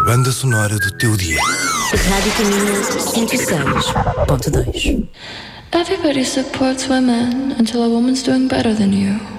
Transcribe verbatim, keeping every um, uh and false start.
banda sonora do teu dia. Rádio Caminho cento e seis ponto dois. Everybody supports women until a woman's doing better than you.